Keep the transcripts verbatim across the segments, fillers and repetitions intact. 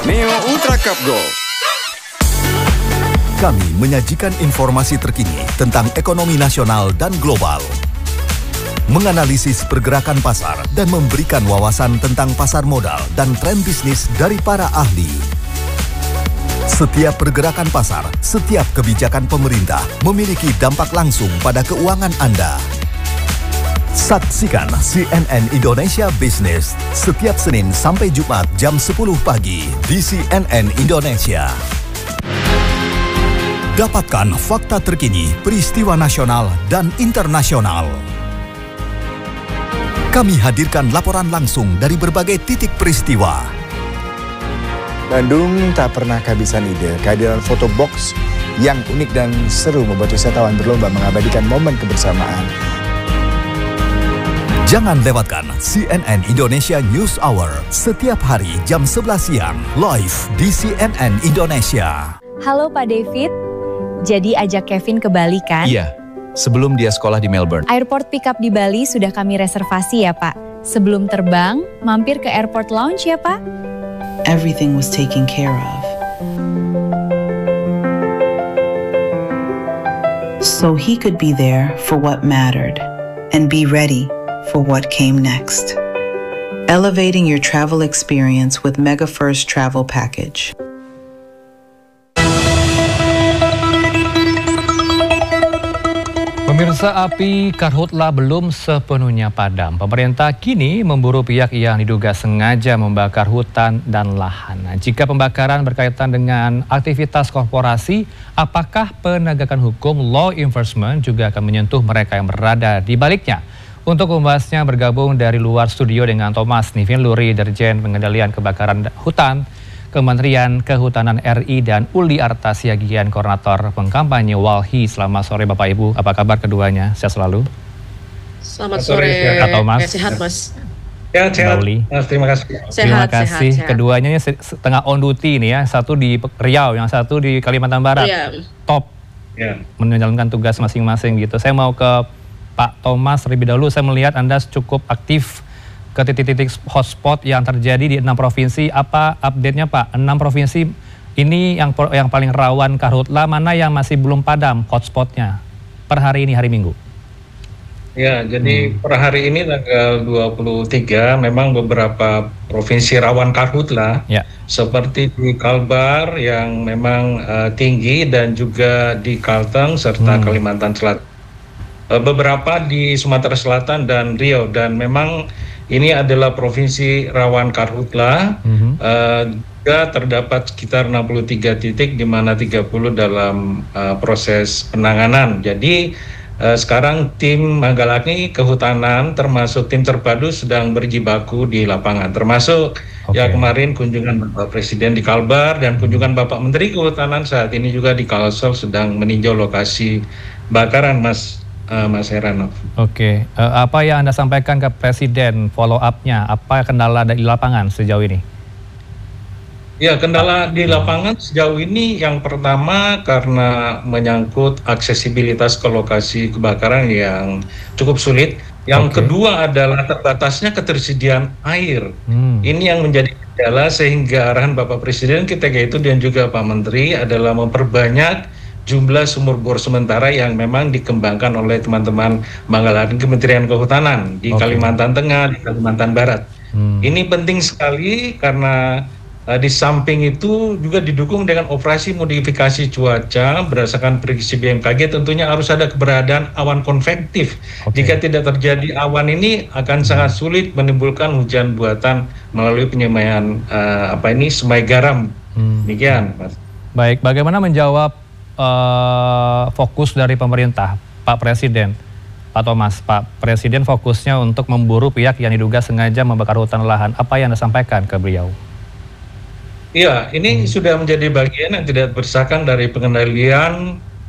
Neo Ultra Cup Golf. Kami menyajikan informasi terkini tentang ekonomi nasional dan global, menganalisis pergerakan pasar dan memberikan wawasan tentang pasar modal dan tren bisnis dari para ahli. Setiap pergerakan pasar, setiap kebijakan pemerintah memiliki dampak langsung pada keuangan Anda. Saksikan C N N Indonesia Business setiap Senin sampai Jumat jam sepuluh pagi di C N N Indonesia. Dapatkan fakta terkini, peristiwa nasional dan internasional. Kami hadirkan laporan langsung dari berbagai titik peristiwa. Bandung tak pernah kehabisan ide. Kehadiran foto box yang unik dan seru membuat wisatawan berlomba mengabadikan momen kebersamaan. Jangan lewatkan C N N Indonesia News Hour setiap hari jam sebelas siang live di C N N Indonesia. Halo Pak David, jadi ajak Kevin ke Bali kan? Iya, sebelum dia sekolah di Melbourne. Airport pickup di Bali sudah kami reservasi ya Pak. Sebelum terbang, mampir ke airport lounge ya Pak. Everything was taken care of. So he could be there for what mattered and be ready for what came next. Elevating your travel experience with Mega First Travel Package. Pemirsa, api karhutla belum sepenuhnya padam. Pemerintah kini memburu pihak yang diduga sengaja membakar hutan dan lahan. Nah, jika pembakaran berkaitan dengan aktivitas korporasi, apakah penegakan hukum law enforcement juga akan menyentuh mereka yang berada di baliknya? Untuk membahasnya bergabung dari luar studio dengan Thomas Nivin Luri, Dirjen Pengendalian Kebakaran Hutan, Kementerian Kehutanan R I, dan Uli Artasiagian, Koordinator Pengkampanye Walhi. Selamat sore Bapak Ibu, apa kabar keduanya? Sehat selalu? Selamat sore, Kak Thomas. Ya, sehat Mas. Ya, sehat. Uli. Mas, terima kasih. Sehat, terima kasih. Sehat, Keduanya ini setengah on duty nih ya, satu di Riau, yang satu di Kalimantan Barat. Ya. Top ya. Menjalankan tugas masing-masing gitu. Saya mau ke Pak Thomas terlebih dahulu. Saya melihat Anda cukup aktif ke titik-titik hotspot yang terjadi di enam provinsi. Apa update-nya Pak? Enam provinsi ini yang yang paling rawan karhutla, mana yang masih belum padam hotspotnya per hari ini, hari Minggu? Ya, jadi hmm. per hari ini tanggal dua puluh tiga memang beberapa provinsi rawan karhutla, ya. Seperti di Kalbar yang memang uh, tinggi, dan juga di Kalteng serta hmm. Kalimantan Selatan. Uh, beberapa di Sumatera Selatan dan Riau, dan memang ini adalah provinsi rawan karhutla. Mm-hmm. uh, juga terdapat sekitar enam puluh tiga titik, di mana tiga puluh dalam uh, proses penanganan. Jadi uh, sekarang tim Manggalani Kehutanan termasuk tim terpadu sedang berjibaku di lapangan. Termasuk okay. ya kemarin kunjungan Bapak Presiden di Kalbar dan kunjungan Bapak Menteri Kehutanan saat ini juga di Kalsel sedang meninjau lokasi bakaran, Mas. Uh, Mas Heranov. Oke, uh, apa yang Anda sampaikan ke Presiden, follow up-nya, apa kendala di lapangan sejauh ini? Ya, kendala di lapangan sejauh ini yang pertama karena menyangkut aksesibilitas ke lokasi kebakaran yang cukup sulit. Yang okay. kedua adalah terbatasnya ketersediaan air. Hmm. Ini yang menjadi kendala, sehingga arahan Bapak Presiden ketika itu dan juga Pak Menteri adalah memperbanyak jumlah sumur bor sementara yang memang dikembangkan oleh teman-teman Manggalani Kementerian Kehutanan di okay. Kalimantan Tengah, di Kalimantan Barat. Hmm. Ini penting sekali karena uh, di samping itu juga didukung dengan operasi modifikasi cuaca berdasarkan prediksi B M K G. Tentunya harus ada keberadaan awan konvektif. Okay. Jika tidak terjadi awan ini akan hmm. sangat sulit menimbulkan hujan buatan melalui penyemaian uh, apa ini semai garam. Hmm. Demikian, Mas. Baik, bagaimana menjawab Uh, fokus dari pemerintah, Pak Presiden, Pak Thomas? Pak Presiden fokusnya untuk memburu pihak yang diduga sengaja membakar hutan lahan. Apa yang Anda sampaikan ke beliau? Iya, ini hmm. sudah menjadi bagian yang tidak berpisahkan dari pengendalian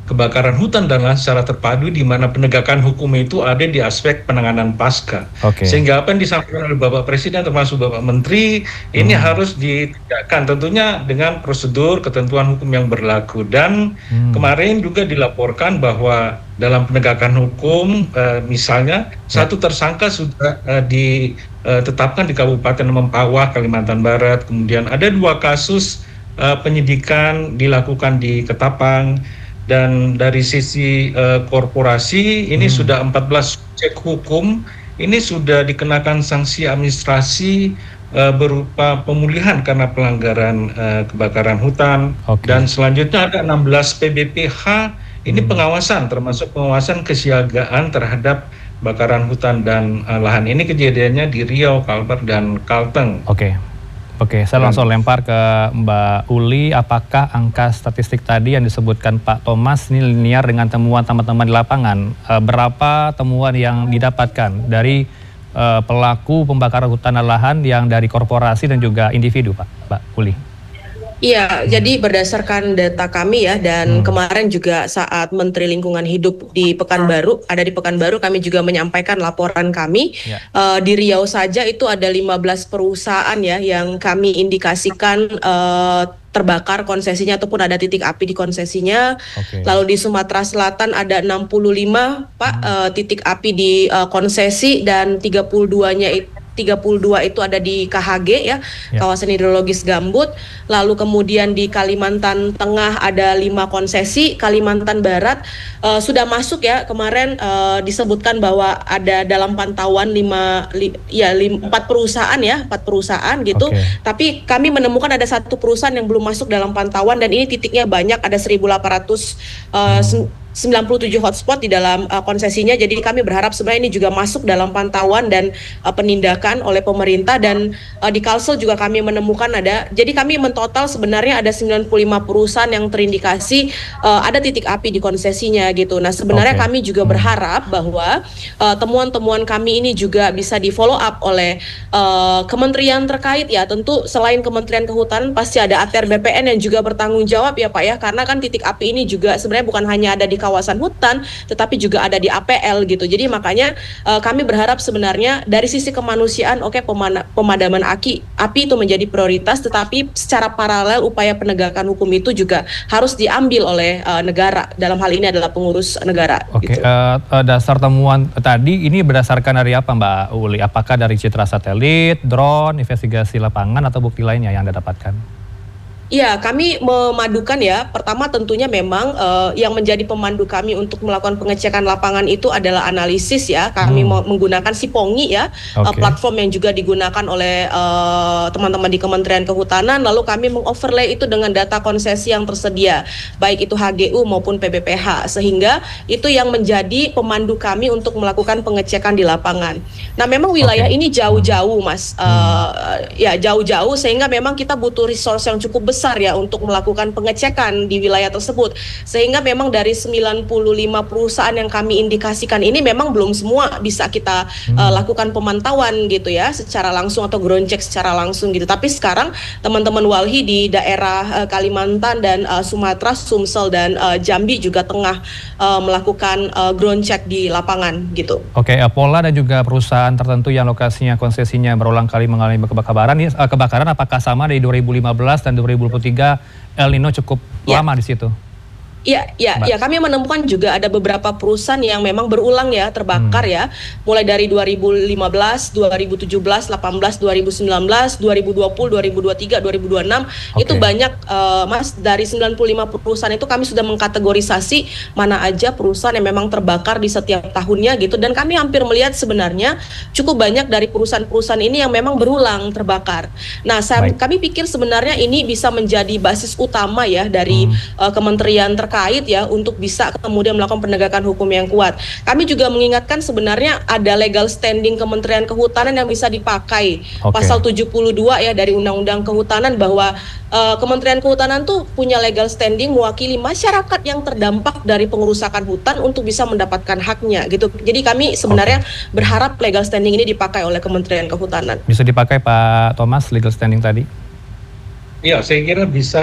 kebakaran hutan dan lahan secara terpadu, di mana penegakan hukum itu ada di aspek penanganan pasca. Okay. Sehingga apa yang disampaikan oleh Bapak Presiden termasuk Bapak Menteri ini hmm. harus ditegakkan tentunya dengan prosedur ketentuan hukum yang berlaku. Dan hmm. kemarin juga dilaporkan bahwa dalam penegakan hukum uh, misalnya ya. satu tersangka sudah uh, ditetapkan di Kabupaten Mempawah, Kalimantan Barat. Kemudian ada dua kasus uh, penyidikan dilakukan di Ketapang. Dan dari sisi uh, korporasi ini hmm. sudah empat belas subjek hukum, ini sudah dikenakan sanksi administrasi uh, berupa pemulihan karena pelanggaran uh, kebakaran hutan. Okay. Dan selanjutnya ada enam belas P B P H, ini hmm. pengawasan, termasuk pengawasan kesiagaan terhadap bakaran hutan dan uh, lahan. Ini kejadiannya di Riau, Kalbar, dan Kalteng. Oke. Okay. Oke, saya langsung lempar ke Mbak Uli. Apakah angka statistik tadi yang disebutkan Pak Thomas ini linear dengan temuan teman-teman di lapangan? E, berapa temuan yang didapatkan dari e, pelaku pembakaran hutan dan lahan yang dari korporasi dan juga individu, Pak, Mbak Uli? Iya, hmm. jadi berdasarkan data kami ya, dan hmm. kemarin juga saat Menteri Lingkungan Hidup di Pekanbaru, ada di Pekanbaru, kami juga menyampaikan laporan kami. Ya. Uh, di Riau saja itu ada lima belas perusahaan ya yang kami indikasikan uh, terbakar konsesinya ataupun ada titik api di konsesinya. Okay. Lalu di Sumatera Selatan ada enam puluh lima Pak hmm. uh, titik api di uh, konsesi, dan tiga puluh dua-nya itu tiga puluh dua itu ada di K H G ya, ya, kawasan hidrologis gambut. Lalu kemudian di Kalimantan Tengah ada lima konsesi, Kalimantan Barat uh, sudah masuk ya, kemarin uh, disebutkan bahwa ada dalam pantauan lima, li, ya lim, empat perusahaan ya, empat perusahaan gitu. Okay. Tapi kami menemukan ada satu perusahaan yang belum masuk dalam pantauan, dan ini titiknya banyak, ada seribu delapan ratus uh, hmm. sembilan puluh tujuh hotspot di dalam uh, konsesinya. Jadi kami berharap sebenarnya ini juga masuk dalam pantauan dan uh, penindakan oleh pemerintah. Dan uh, di Kalsel juga kami menemukan ada, jadi kami mentotal sebenarnya ada sembilan puluh lima perusahaan yang terindikasi uh, ada titik api di konsesinya gitu. Nah sebenarnya okay. kami juga berharap bahwa uh, temuan-temuan kami ini juga bisa di follow up oleh uh, kementerian terkait ya. Tentu selain Kementerian Kehutanan pasti ada A T R B P N yang juga bertanggung jawab ya Pak ya, karena kan titik api ini juga sebenarnya bukan hanya ada di kawasan hutan, tetapi juga ada di A P L gitu. Jadi makanya uh, kami berharap sebenarnya dari sisi kemanusiaan, oke okay, pemadaman api, api itu menjadi prioritas, tetapi secara paralel upaya penegakan hukum itu juga harus diambil oleh uh, negara. Dalam hal ini adalah pengurus negara. Oke, okay, gitu. uh, uh, dasar temuan tadi ini berdasarkan dari apa Mbak Uli? Apakah dari citra satelit, drone, investigasi lapangan, atau bukti lainnya yang Anda dapatkan? Ya, kami memadukan ya. Pertama tentunya memang uh, yang menjadi pemandu kami untuk melakukan pengecekan lapangan itu adalah analisis ya. Kami hmm. menggunakan Sipongi ya, okay. uh, platform yang juga digunakan oleh uh, teman-teman di Kementerian Kehutanan. Lalu kami mengoverlay itu dengan data konsesi yang tersedia, baik itu H G U maupun P B P H. Sehingga itu yang menjadi pemandu kami untuk melakukan pengecekan di lapangan. Nah, memang wilayah okay. ini jauh-jauh, Mas. Uh, hmm. Ya, jauh-jauh sehingga memang kita butuh resource yang cukup besar besar ya untuk melakukan pengecekan di wilayah tersebut. Sehingga memang dari sembilan puluh lima perusahaan yang kami indikasikan ini memang belum semua bisa kita hmm. uh, lakukan pemantauan gitu ya secara langsung atau ground check secara langsung gitu. Tapi sekarang teman-teman Walhi di daerah uh, Kalimantan dan uh, Sumatera, Sumsel dan uh, Jambi juga tengah uh, melakukan uh, ground check di lapangan gitu. Oke, okay, uh, Pola dan juga perusahaan tertentu yang lokasinya konsesinya berulang kali mengalami kebakaran, uh, kebakaran apakah sama dari dua ribu lima belas dan dua ribu dua puluh tiga El Nino cukup ya. lama di situ? Iya, ya, ya, kami menemukan juga ada beberapa perusahaan yang memang berulang ya terbakar hmm. ya, mulai dari dua ribu lima belas, dua ribu tujuh belas, delapan belas, dua ribu sembilan belas, dua ribu dua puluh, dua ribu dua puluh tiga, dua ribu dua puluh enam okay. Itu banyak uh, Mas, dari sembilan puluh lima perusahaan itu kami sudah mengkategorisasi mana aja perusahaan yang memang terbakar di setiap tahunnya gitu, dan kami hampir melihat sebenarnya cukup banyak dari perusahaan-perusahaan ini yang memang berulang terbakar. Nah, saya, kami pikir sebenarnya ini bisa menjadi basis utama ya dari hmm. uh, kementerian terkait terkait ya untuk bisa kemudian melakukan penegakan hukum yang kuat. Kami juga mengingatkan sebenarnya ada legal standing Kementerian Kehutanan yang bisa dipakai. Okay. Pasal tujuh puluh dua ya dari Undang-Undang Kehutanan bahwa uh, Kementerian Kehutanan tuh punya legal standing mewakili masyarakat yang terdampak dari pengerusakan hutan untuk bisa mendapatkan haknya gitu. Jadi kami sebenarnya okay. berharap legal standing ini dipakai oleh Kementerian Kehutanan. Bisa dipakai Pak Thomas legal standing tadi? Iya, saya kira bisa.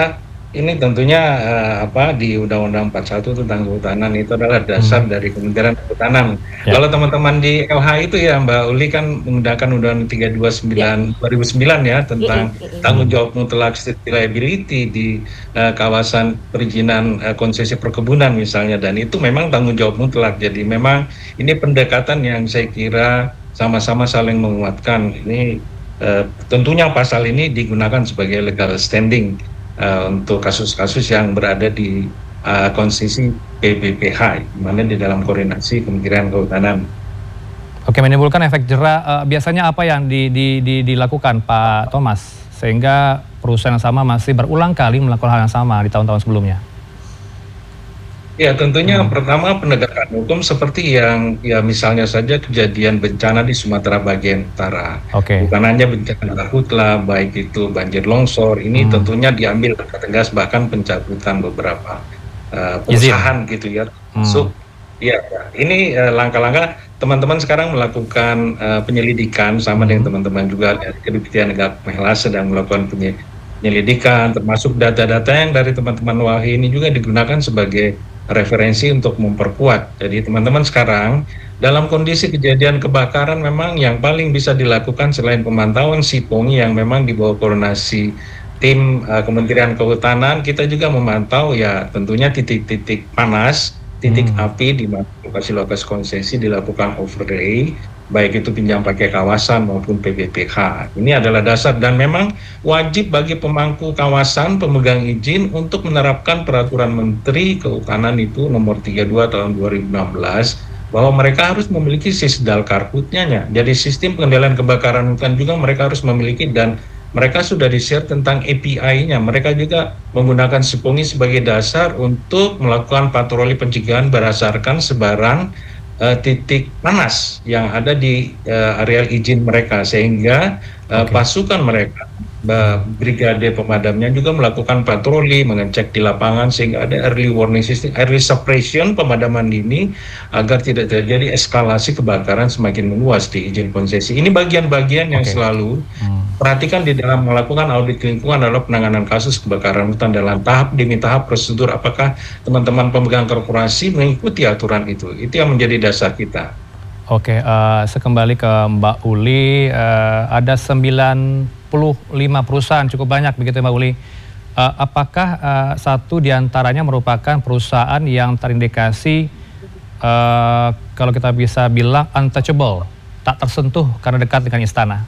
ini tentunya uh, apa di Undang-Undang empat puluh satu tentang kehutanan itu adalah dasar hmm. dari Kementerian Kehutanan. Ya. Kalau teman-teman di L H itu ya Mbak Uli kan menggunakan Undang-Undang tiga dua sembilan dua ribu sembilan ya tentang hmm. tanggung jawab mutlak state liability di uh, kawasan perizinan uh, konsesi perkebunan misalnya, dan itu memang tanggung jawab mutlak. Jadi memang ini pendekatan yang saya kira sama-sama saling menguatkan. Ini uh, tentunya pasal ini digunakan sebagai legal standing Uh, untuk kasus-kasus yang berada di uh, konsesi P B P H, di mana di dalam koordinasi Kementerian Kehutanan. Oke, menimbulkan efek jera, uh, biasanya apa yang di, di, di, dilakukan Pak Thomas sehingga perusahaan yang sama masih berulang kali melakukan hal yang sama di tahun-tahun sebelumnya? Ya, tentunya hmm. pertama penegakan hukum seperti yang ya misalnya saja kejadian bencana di Sumatera bagian utara. Okay. Bukan hanya bencana karhutla, baik itu banjir longsor, ini hmm. tentunya diambil tegas, bahkan pencabutan beberapa uh, perusahaan Izin. gitu ya. Hmm. So, ya ini uh, langkah-langkah teman-teman sekarang melakukan uh, penyelidikan sama hmm. dengan teman-teman juga dari Kedeputian Negara Mehlas sedang melakukan penyelidikan, termasuk data-data yang dari teman-teman W A H I ini juga digunakan sebagai referensi untuk memperkuat. Jadi teman-teman sekarang dalam kondisi kejadian kebakaran memang yang paling bisa dilakukan selain pemantauan Sipongi yang memang di bawah koordinasi tim uh, Kementerian Kehutanan, kita juga memantau ya tentunya titik-titik panas, titik hmm. api di mana lokasi-lokasi konsesi dilakukan overlay, baik itu pinjam pakai kawasan maupun P B P H. Ini adalah dasar dan memang wajib bagi pemangku kawasan, pemegang izin untuk menerapkan peraturan Menteri Kehutanan itu nomor tiga puluh dua tahun dua ribu enam belas bahwa mereka harus memiliki sisdal karhutnya. Jadi sistem pengendalian kebakaran hutan juga mereka harus memiliki, dan mereka sudah di-share tentang A P I-nya. Mereka juga menggunakan Sipongi sebagai dasar untuk melakukan patroli pencegahan berdasarkan sebaran Uh, titik panas yang ada di uh, areal izin mereka, sehingga uh, okay. pasukan mereka, uh, brigade pemadamnya juga melakukan patroli, mengecek di lapangan sehingga ada early warning system, early suppression, pemadaman dini agar tidak terjadi eskalasi kebakaran semakin meluas di izin konsesi. Ini bagian-bagian yang okay. selalu hmm. perhatikan di dalam melakukan audit lingkungan adalah penanganan kasus kebakaran hutan dalam tahap demi tahap prosedur. Apakah teman-teman pemegang korporasi mengikuti aturan itu? Itu yang menjadi dasar kita. Oke, uh, saya kembali ke Mbak Uli. Uh, ada sembilan puluh lima perusahaan, cukup banyak begitu Mbak Uli. Uh, apakah uh, satu diantaranya merupakan perusahaan yang terindikasi uh, kalau kita bisa bilang untouchable, tak tersentuh karena dekat dengan istana?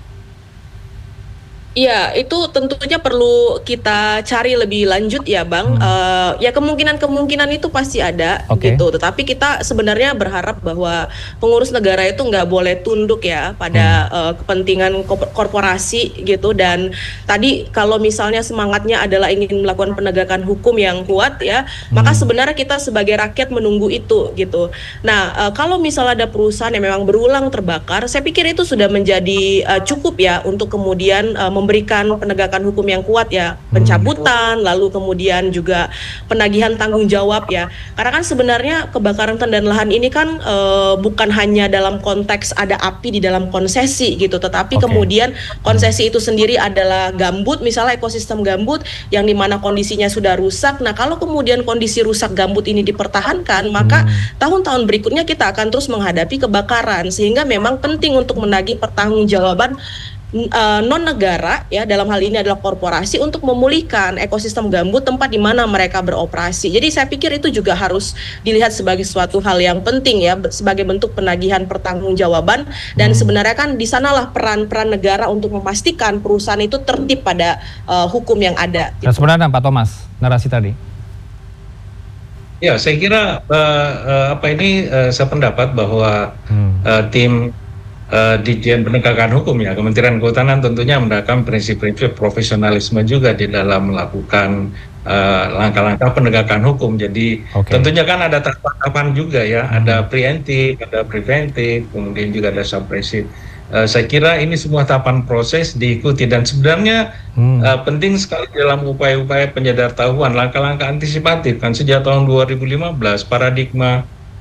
Iya, itu tentunya perlu kita cari lebih lanjut ya Bang. Hmm. Uh, ya kemungkinan-kemungkinan itu pasti ada okay. gitu. Tetapi kita sebenarnya berharap bahwa pengurus negara itu nggak boleh tunduk ya pada hmm. uh, kepentingan korporasi gitu. Dan tadi kalau misalnya semangatnya adalah ingin melakukan penegakan hukum yang kuat ya, hmm. maka sebenarnya kita sebagai rakyat menunggu itu gitu. Nah, uh, kalau misalnya ada perusahaan yang memang berulang terbakar, saya pikir itu sudah menjadi uh, cukup ya untuk kemudian uh, memberikan penegakan hukum yang kuat ya, pencabutan, hmm. lalu kemudian juga penagihan tanggung jawab ya. Karena kan sebenarnya kebakaran hutan dan lahan ini kan e, bukan hanya dalam konteks ada api di dalam konsesi gitu, tetapi okay. kemudian konsesi itu sendiri adalah gambut, misalnya ekosistem gambut yang dimana kondisinya sudah rusak. Nah kalau kemudian kondisi rusak gambut ini dipertahankan, maka hmm. tahun-tahun berikutnya kita akan terus menghadapi kebakaran, sehingga memang penting untuk menagih pertanggungjawaban Uh, non negara ya, dalam hal ini adalah korporasi, untuk memulihkan ekosistem gambut tempat di mana mereka beroperasi. Jadi saya pikir itu juga harus dilihat sebagai suatu hal yang penting ya, sebagai bentuk penagihan pertanggungjawaban. Dan hmm. sebenarnya kan di sanalah peran-peran negara untuk memastikan perusahaan itu tertib pada uh, hukum yang ada. Gitu. Dan sebenarnya Pak Thomas, narasi tadi. Ya, saya kira uh, uh, apa ini uh, saya pendapat bahwa hmm. uh, tim Uh, Ditjen Penegakan Hukum ya, Kementerian Kehutanan tentunya menerapkan prinsip-prinsip profesionalisme juga di dalam melakukan langkah-langkah uh, penegakan hukum. Jadi okay. tentunya kan ada tahapan juga ya, hmm. ada preemptif, ada preventif, kemudian juga ada suppresif. Uh, saya kira ini semua tahapan proses diikuti, dan sebenarnya hmm. uh, penting sekali dalam upaya-upaya penyadartahuan, langkah-langkah antisipatif kan sejak tahun dua ribu lima belas paradigma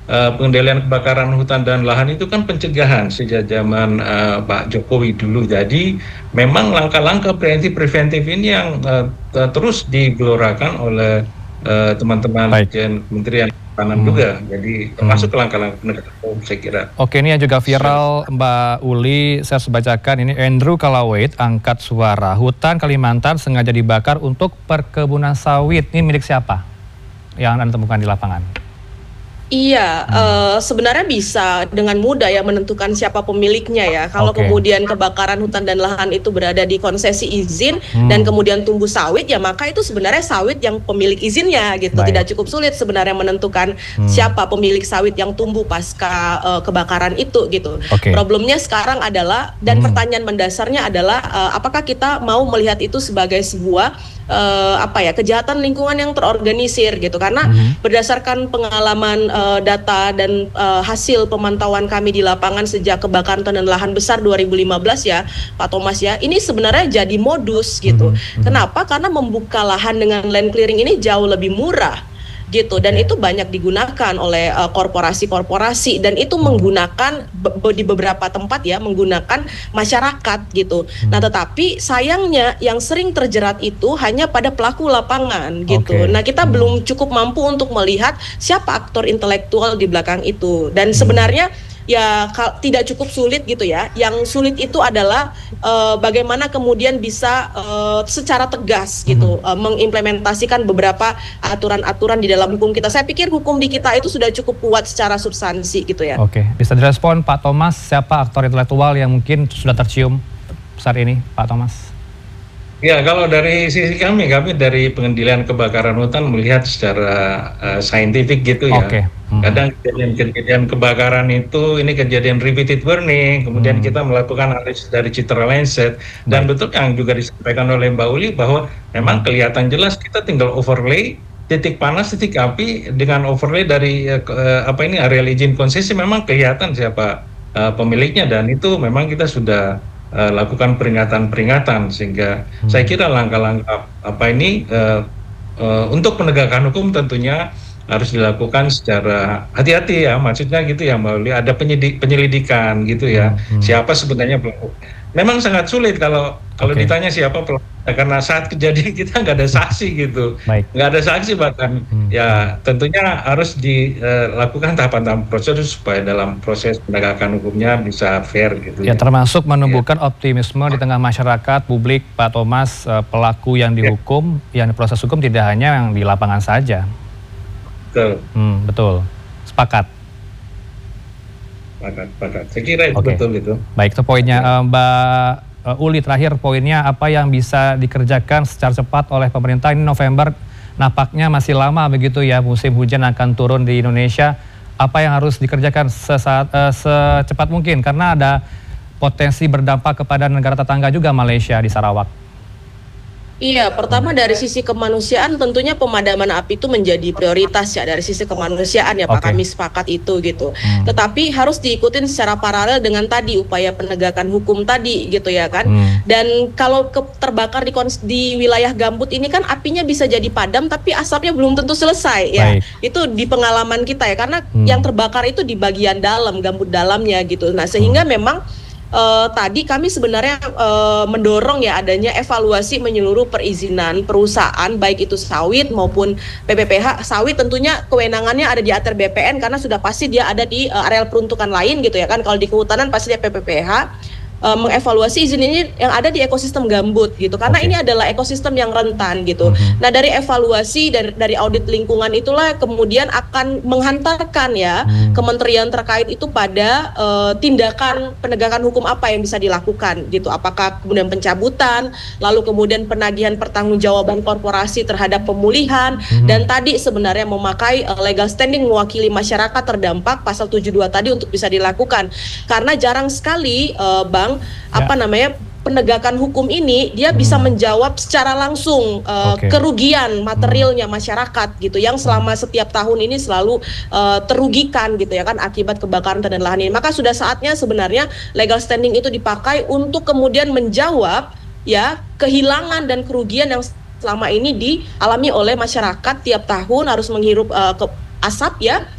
uh, pengendalian kebakaran hutan dan lahan itu kan pencegahan sejak zaman uh, Pak Jokowi dulu. Jadi memang langkah-langkah preventif preventif ini yang uh, terus digelorakan oleh uh, teman-teman Kementerian Pertahanan hmm. juga. Jadi termasuk hmm. langkah-langkah penegakan hukum saya kira. Oke, ini yang juga viral Mbak Uli, saya harus bacakan ini. Andrew Kalawait angkat suara, hutan Kalimantan sengaja dibakar untuk perkebunan sawit. Ini milik siapa yang Anda temukan di lapangan? Iya, hmm. uh, sebenarnya bisa dengan mudah ya menentukan siapa pemiliknya ya. Kalau okay. kemudian kebakaran hutan dan lahan itu berada di konsesi izin hmm. dan kemudian tumbuh sawit, ya maka itu sebenarnya sawit yang pemilik izinnya gitu. Baik. Tidak cukup sulit sebenarnya menentukan hmm. siapa pemilik sawit yang tumbuh pasca uh, kebakaran itu gitu. Okay. Problemnya sekarang adalah, dan hmm. pertanyaan mendasarnya adalah uh, apakah kita mau melihat itu sebagai sebuah uh, apa ya kejahatan lingkungan yang terorganisir gitu. Karena hmm. berdasarkan pengalaman uh, data dan uh, hasil pemantauan kami di lapangan sejak kebakaran hutan dan lahan besar dua ribu lima belas ya Pak Thomas ya, ini sebenarnya jadi modus gitu. Mm-hmm. Kenapa? Karena membuka lahan dengan land clearing ini jauh lebih murah gitu, dan itu banyak digunakan oleh uh, korporasi-korporasi, dan itu menggunakan be- di beberapa tempat ya menggunakan masyarakat gitu. Hmm. Nah, tetapi sayangnya yang sering terjerat itu hanya pada pelaku lapangan gitu. Okay. Nah, kita hmm. belum cukup mampu untuk melihat siapa aktor intelektual di belakang itu, dan sebenarnya ya kal- tidak cukup sulit gitu ya. Yang sulit itu adalah uh, bagaimana kemudian bisa uh, secara tegas gitu mm-hmm. uh, mengimplementasikan beberapa aturan-aturan di dalam hukum kita. Saya pikir hukum di kita itu sudah cukup kuat secara substansi gitu ya. Oke, bisa direspon Pak Thomas, siapa aktor intelektual yang mungkin sudah tercium saat ini, Pak Thomas? Ya, kalau dari sisi kami, kami dari pengendalian kebakaran hutan melihat secara uh, saintifik gitu ya. Okay. Mm-hmm. Kadang kejadian-kejadian kebakaran itu, ini kejadian repeated burning, kemudian mm-hmm. kita melakukan analisis dari citra Lancet, dan Baik. betul yang juga disampaikan oleh Mbak Uli bahwa memang kelihatan jelas kita tinggal overlay titik panas, titik api dengan overlay dari uh, apa ini areal izin konsesi, memang kelihatan siapa uh, pemiliknya, dan itu memang kita sudah Uh, lakukan peringatan-peringatan, sehingga hmm. saya kira langkah-langkah apa ini uh, uh, untuk penegakan hukum tentunya harus dilakukan secara hati-hati ya, maksudnya gitu ya Mbak Uli, ada penyidik, penyelidikan gitu ya, hmm. siapa sebenarnya pelaku. Memang sangat sulit kalau kalau okay. ditanya siapa pelaku, karena saat kejadian kita nggak ada saksi gitu, Baik. nggak ada saksi bahkan, hmm. ya tentunya harus dilakukan tahapan-tahapan prosedur supaya dalam proses penegakan hukumnya bisa fair gitu. Ya, ya. Termasuk menumbuhkan ya. optimisme di tengah masyarakat, publik, Pak Thomas, pelaku yang dihukum, ya. yang proses hukum tidak hanya yang di lapangan saja. Betul. Hmm, betul. Sepakat. Sepakat, sepakat. Saya kira itu okay. betul itu. Baik, itu poinnya. Uh, Mbak uh, Uli, terakhir poinnya apa yang bisa dikerjakan secara cepat oleh pemerintah? Ini November nampaknya masih lama begitu ya, musim hujan akan turun di Indonesia. Apa yang harus dikerjakan sesaat, uh, secepat mungkin? Karena ada potensi berdampak kepada negara tetangga juga, Malaysia di Sarawak. Iya, pertama dari sisi kemanusiaan tentunya pemadaman api itu menjadi prioritas ya, dari sisi kemanusiaan ya Pak, okay. kami sepakat itu gitu. Hmm. Tetapi harus diikutin secara paralel dengan tadi upaya penegakan hukum tadi gitu ya kan. Hmm. Dan kalau ke, terbakar di, di wilayah gambut ini kan apinya bisa jadi padam tapi asapnya belum tentu selesai ya. Baik. Itu di pengalaman kita ya, karena hmm. yang terbakar itu di bagian dalam, gambut dalamnya gitu. Nah, sehingga hmm. memang Uh, tadi kami sebenarnya uh, mendorong ya adanya evaluasi menyeluruh perizinan perusahaan, baik itu sawit maupun P P P H. Sawit tentunya kewenangannya ada di A T R B P N karena sudah pasti dia ada di uh, areal peruntukan lain gitu ya kan. Kalau di kehutanan pasti dia P P P H. Uh, mengevaluasi izin ini yang ada di ekosistem gambut gitu, karena okay. ini adalah ekosistem yang rentan gitu. Mm-hmm. Nah, dari evaluasi dari dari audit lingkungan itulah kemudian akan menghantarkan ya mm. kementerian terkait itu pada uh, tindakan penegakan hukum apa yang bisa dilakukan gitu. Apakah kemudian pencabutan, lalu kemudian penagihan pertanggungjawaban korporasi terhadap pemulihan, mm-hmm. dan tadi sebenarnya memakai uh, legal standing mewakili masyarakat terdampak pasal tujuh puluh dua tadi untuk bisa dilakukan. Karena jarang sekali uh, Bang apa ya. namanya penegakan hukum ini dia hmm. bisa menjawab secara langsung uh, okay. kerugian materialnya hmm. masyarakat gitu yang selama setiap tahun ini selalu uh, terugikan gitu ya kan akibat kebakaran dan lahan ini. Maka sudah saatnya sebenarnya legal standing itu dipakai untuk kemudian menjawab ya kehilangan dan kerugian yang selama ini dialami oleh masyarakat tiap tahun harus menghirup uh, ke asap ya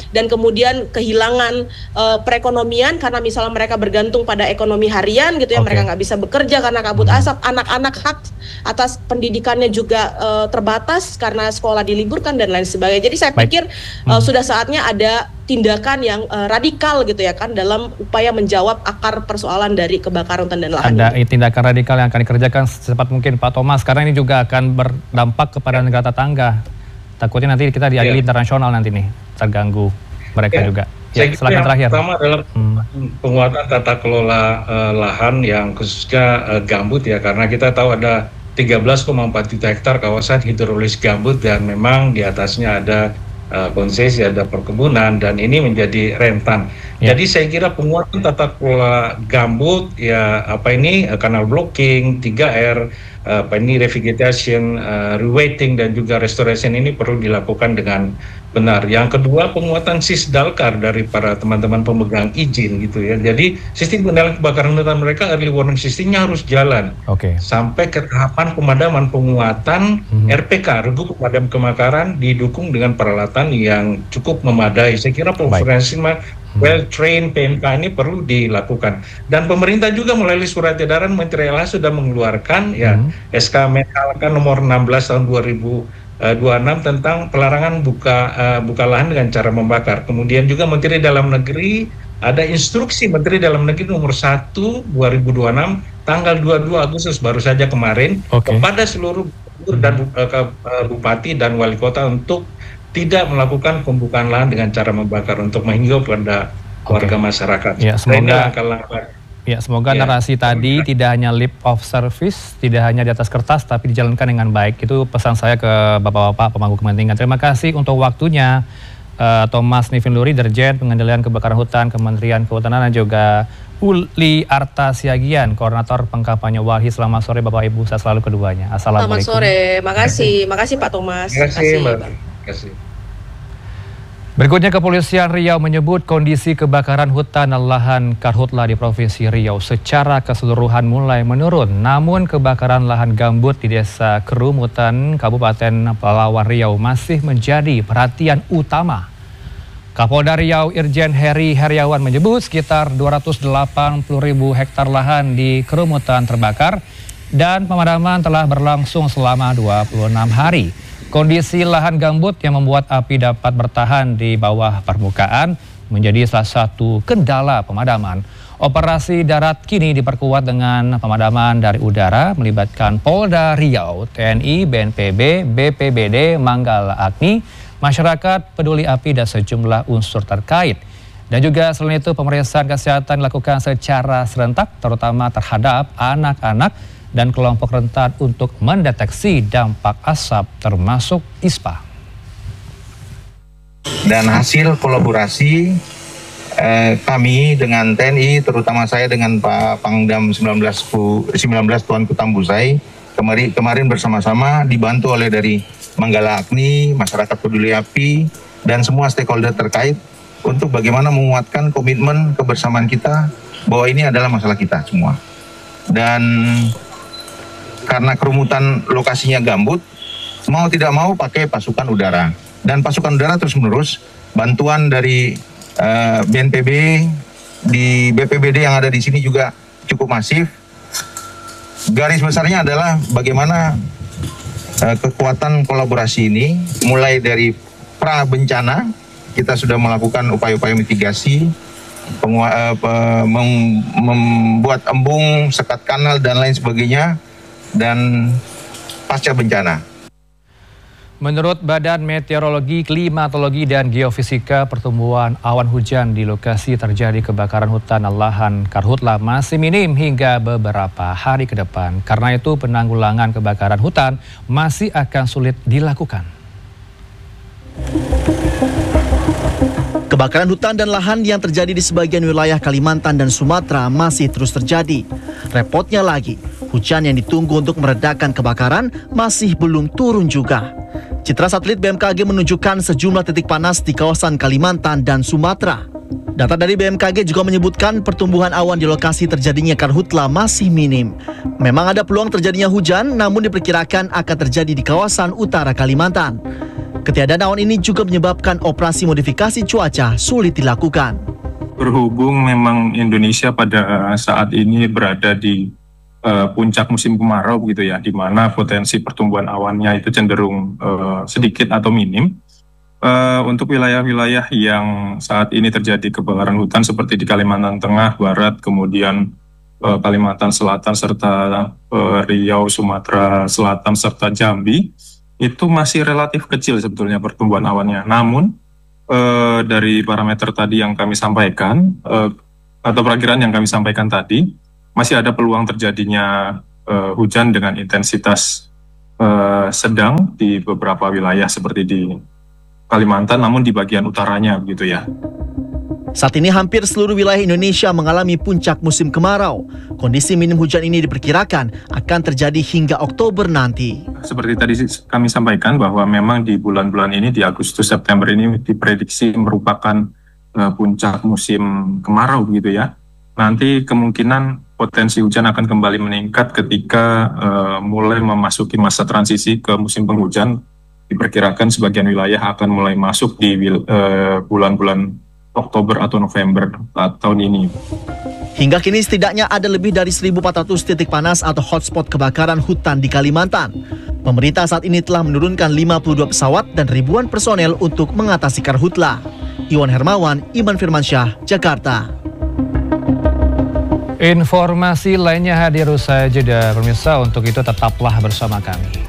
dan kemudian kehilangan uh, perekonomian karena misalnya mereka bergantung pada ekonomi harian gitu ya, okay. mereka nggak bisa bekerja karena kabut asap, anak-anak hak atas pendidikannya juga uh, terbatas karena sekolah diliburkan dan lain sebagainya. Jadi saya Baik. pikir uh, hmm. sudah saatnya ada tindakan yang uh, radikal gitu ya kan dalam upaya menjawab akar persoalan dari kebakaran hutan dan lahan. Ada ini. tindakan radikal yang akan dikerjakan secepat mungkin Pak Thomas, karena ini juga akan berdampak kepada negara tetangga. Takutnya nanti kita diadili ya. internasional nanti nih terganggu mereka ya. juga. Ya, silakan terakhir. Pertama adalah hmm. penguatan tata kelola uh, lahan yang khususnya uh, gambut ya, karena kita tahu ada tiga belas koma empat juta hektar kawasan hidrologis gambut dan memang di atasnya ada Uh, konsesi, ada perkebunan dan ini menjadi rentan. Ya. Jadi saya kira penguatan tata kelola gambut ya apa ini uh, kanal blocking, tiga R, uh, apa ini revegetation, uh, reweighting dan juga restoration ini perlu dilakukan dengan benar. Yang kedua penguatan sisdalkar dari para teman-teman pemegang izin gitu ya. Jadi sistem pengendalian kebakaran hutan mereka early warning sistemnya harus jalan. Oke. Okay. Sampai ke tahapan pemadaman penguatan mm-hmm. R P K, regu pemadam kebakaran didukung dengan peralatan yang cukup memadai. Saya kira profesional well trained P M K ini perlu dilakukan. Dan pemerintah juga melalui surat edaran Menteri L H sudah mengeluarkan mm-hmm. ya S K Menhalkan nomor enam belas tahun dua ribu dua puluh enam tentang pelarangan buka uh, buka lahan dengan cara membakar. Kemudian juga Menteri Dalam Negeri ada instruksi Menteri Dalam Negeri nomor satu dua ribu dua puluh enam tanggal dua puluh dua Agustus baru saja kemarin okay. kepada seluruh gubernur dan uh, bupati dan wali kota untuk tidak melakukan pembukaan lahan dengan cara membakar untuk menghimbau pada warga okay. masyarakat. Ya, semoga Ya, semoga ya. narasi tadi tidak hanya lip of service, tidak hanya di atas kertas, tapi dijalankan dengan baik. Itu pesan saya ke Bapak-Bapak pemangku kepentingan. Terima kasih untuk waktunya, uh, Thomas Nivinluri, Dirjen Pengendalian Kebakaran Hutan Kementerian Kehutanan, dan juga Uli Arta Siagian, Koordinator Pengkampanye Walhi. Selamat sore Bapak Ibu, saya selalu keduanya. Assalamualaikum. Selamat sore, makasih, makasih Pak Thomas. Terima kasih, Mbak. Terima kasih. Berikutnya, Kepolisian Riau menyebut kondisi kebakaran hutan dan lahan karhutla di Provinsi Riau secara keseluruhan mulai menurun. Namun kebakaran lahan gambut di Desa Kerumutan, Kabupaten Palawan Riau masih menjadi perhatian utama. Kapolda Riau Irjen Heri Heriawan menyebut sekitar dua ratus delapan puluh ribu hektar lahan di Kerumutan terbakar dan pemadaman telah berlangsung selama dua puluh enam hari. Kondisi lahan gambut yang membuat api dapat bertahan di bawah permukaan menjadi salah satu kendala pemadaman. Operasi darat kini diperkuat dengan pemadaman dari udara melibatkan Polda Riau, T N I, B N P B, B P B D, Manggala Agni, masyarakat peduli api dan sejumlah unsur terkait. Dan juga selain itu pemeriksaan kesehatan dilakukan secara serentak terutama terhadap anak-anak dan kelompok rentan untuk mendeteksi dampak asap termasuk I S P A. Dan hasil kolaborasi eh, kami dengan T N I, terutama saya dengan Pak Pangdam sembilan belas Tuan Kutambusai, kemarin, kemarin bersama-sama dibantu oleh dari Manggala Agni, masyarakat peduli api, dan semua stakeholder terkait untuk bagaimana menguatkan komitmen kebersamaan kita bahwa ini adalah masalah kita semua. Dan karena kerumutan lokasinya gambut, mau tidak mau pakai pasukan udara. Dan pasukan udara terus menerus, bantuan dari uh, B N P B, di B P B D yang ada di sini juga cukup masif. Garis besarnya adalah bagaimana uh, kekuatan kolaborasi ini, mulai dari pra bencana, kita sudah melakukan upaya-upaya mitigasi, pengua, uh, mem, membuat embung, sekat kanal, dan lain sebagainya, dan pasca bencana. Menurut Badan Meteorologi, Klimatologi, dan Geofisika, pertumbuhan awan hujan di lokasi terjadi kebakaran hutan dan lahan karhutla masih minim hingga beberapa hari ke depan. Karena itu penanggulangan kebakaran hutan masih akan sulit dilakukan. Kebakaran hutan dan lahan yang terjadi di sebagian wilayah Kalimantan dan Sumatera masih terus terjadi. Repotnya lagi, hujan yang ditunggu untuk meredakan kebakaran masih belum turun juga. Citra satelit B M K G menunjukkan sejumlah titik panas di kawasan Kalimantan dan Sumatera. Data dari B M K G juga menyebutkan pertumbuhan awan di lokasi terjadinya karhutla masih minim. Memang ada peluang terjadinya hujan, namun diperkirakan akan terjadi di kawasan utara Kalimantan. Ketiadaan awan ini juga menyebabkan operasi modifikasi cuaca sulit dilakukan. Berhubung memang Indonesia pada saat ini berada di uh, puncak musim kemarau gitu ya, di mana potensi pertumbuhan awannya itu cenderung uh, sedikit atau minim. Uh, untuk wilayah-wilayah yang saat ini terjadi kebakaran hutan seperti di Kalimantan Tengah, Barat, kemudian uh, Kalimantan Selatan, serta uh, Riau, Sumatera Selatan, serta Jambi, itu masih relatif kecil sebetulnya pertumbuhan awannya. Namun, Uh, dari parameter tadi yang kami sampaikan uh, atau perakiraan yang kami sampaikan tadi, masih ada peluang terjadinya uh, hujan dengan intensitas uh, sedang di beberapa wilayah seperti di Kalimantan, namun di bagian utaranya begitu ya. Saat ini hampir seluruh wilayah Indonesia mengalami puncak musim kemarau. Kondisi minim hujan ini diperkirakan akan terjadi hingga Oktober nanti. Seperti tadi kami sampaikan bahwa memang di bulan-bulan ini, di Agustus September ini diprediksi merupakan uh, puncak musim kemarau gitu ya. Nanti kemungkinan potensi hujan akan kembali meningkat ketika uh, mulai memasuki masa transisi ke musim penghujan. Diperkirakan sebagian wilayah akan mulai masuk di uh, bulan-bulan Oktober atau November tahun ini. Hingga kini setidaknya ada lebih dari seribu empat ratus titik panas atau hotspot kebakaran hutan di Kalimantan. Pemerintah saat ini telah menurunkan lima puluh dua pesawat dan ribuan personel untuk mengatasi karhutla. Iwan Hermawan, Iman Firmansyah, Jakarta. Informasi lainnya hadir usai jeda, pemirsa. Untuk itu tetaplah bersama kami.